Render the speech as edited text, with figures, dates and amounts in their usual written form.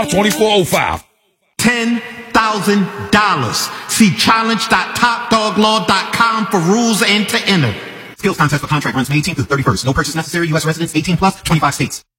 2405. $10,000. See challenge.topdoglaw.com for rules and to enter. Skills contest for contract runs May 18th through 31st. No purchase necessary. U.S. residents 18 plus, 25 states.